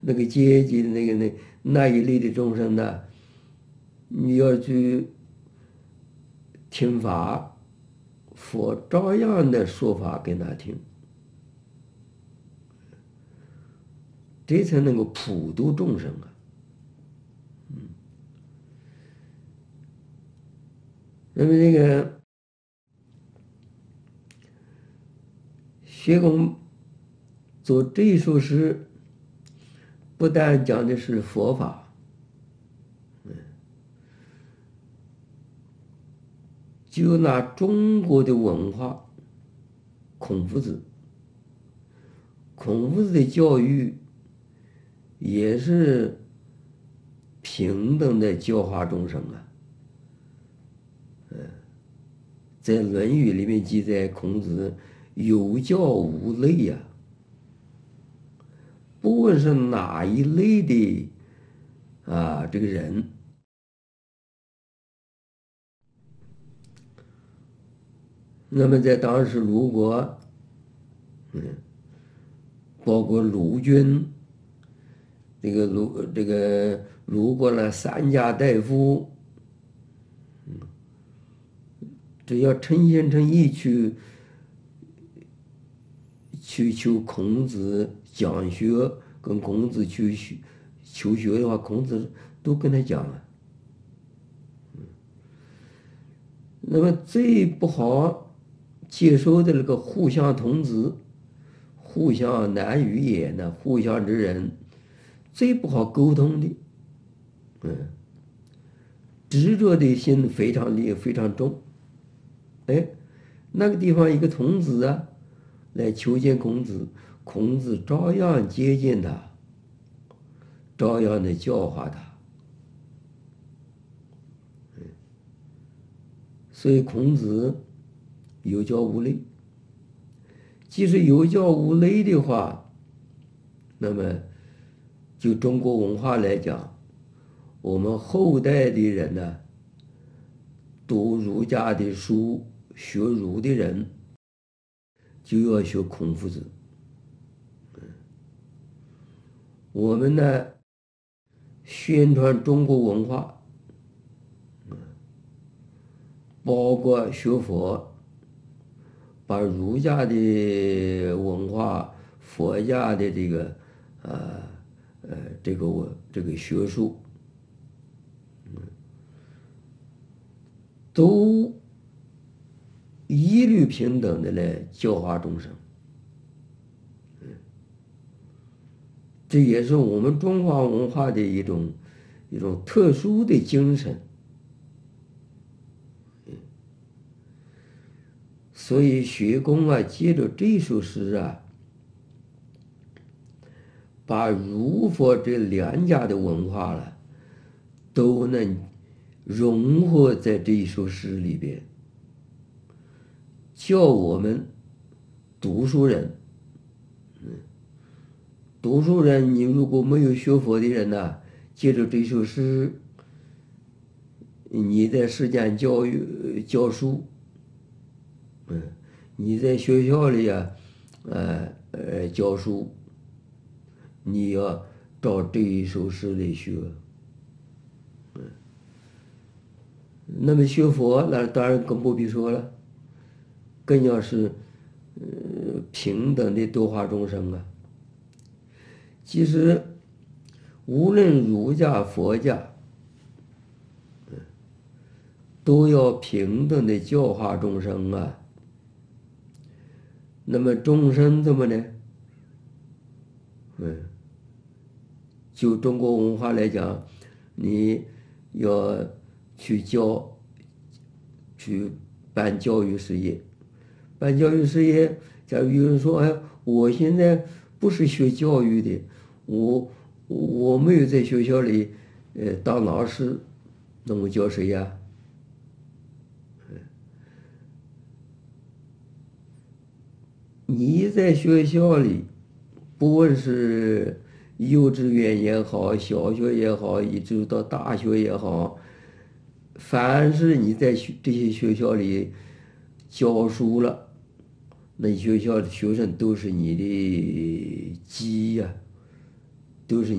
那个阶级的那一类的众生呢，你要去听法，佛照样的说法给他听，这才能够普度众生啊。那么这个学工做这一首诗，不但讲的是佛法，就拿中国的文化，孔夫子，孔夫子的教育也是平等的教化众生啊。在《论语》里面记载，孔子有教无类呀，不论是哪一类的这个人，那么在当时鲁国，包括鲁军，鲁国的三家大夫，只要诚心诚意去求孔子讲学，跟孔子去求学的话，孔子都跟他讲了。那么最不好接受的那个互相童子，互相难语言呢，互相之人，最不好沟通的，执着的心非常重。哎，那个地方一个童子啊，来求见孔子，孔子照样接近他，照样的教化他。所以孔子有教无类。即使有教无类的话，那么就中国文化来讲，我们后代的人呢，读儒家的书，学儒的人，就要学孔夫子。我们呢，宣传中国文化，包括学佛，把儒家的文化、佛家的这个学术，都一律平等的来教化众生。这也是我们中华文化的一种特殊的精神。所以学工啊，借着这首诗啊，把儒佛这两家的文化了，都能融合在这一首诗里边，叫我们读书人，你如果没有学佛的人呢，借着这首诗，你在世间教书，你在学校里教书，你要照这一首诗来学。那么学佛，那当然更不必说了，更要是平等的度化众生啊。其实无论儒家、佛家，都要平等的教化众生啊。那么众生怎么呢？就中国文化来讲，你要去办教育事业，办教育事业。假如有人说：“哎，我现在不是学教育的，我没有在学校里当老师，那我教谁呀？”你在学校里，不论是幼稚园也好，小学也好，一直到大学也好，凡是你在这些学校里教书了，那学校的学生都是你的鸡呀，都是。